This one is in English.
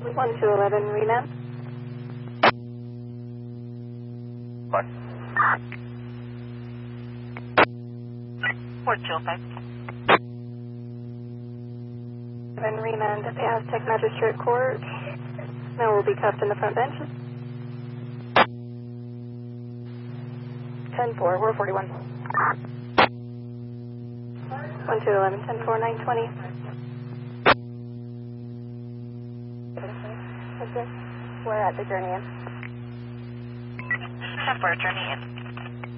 1-11 remand. What? 425. Remand at the Aztec Magistrate Court. Now will be cuffed in the front bench. 10-4, we're 41. 1-11, 10-4, 920. We're at the Journey Inn. 10-4, Journey Inn.